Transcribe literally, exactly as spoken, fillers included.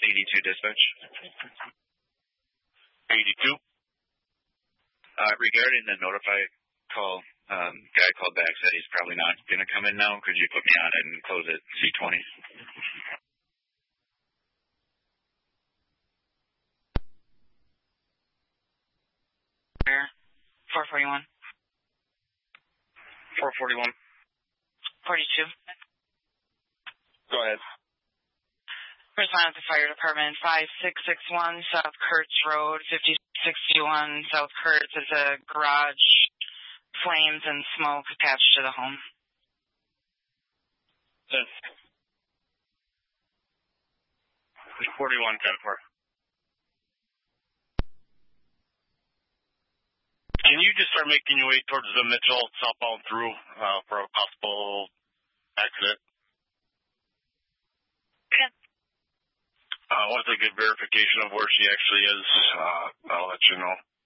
eighty-two dispatch. eighty-two. Uh, regarding the notify call, um, guy called back, said he's probably not going to come in now. Could you put me on it and close at C twenty? four forty-one. four forty-one. forty-two. Go ahead. Respond to the fire department, five six six one South Kurtz Road, fifty sixty-one South Kurtz. It's a garage, flames and smoke attached to the home. Yes. forty-one, ten four. Can you just start making your way towards the Mitchell southbound through uh, for a possible accident? Okay. Uh, what's a good verification of where she actually is? Uh, I'll let you know.